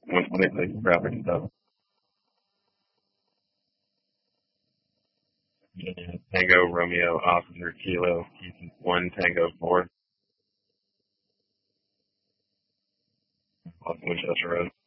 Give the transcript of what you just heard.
when they play graphic stuff. Yeah. Tango, Romeo, Oscar, Kilo, Ethan, 1 Tango 4, off Winchester Road.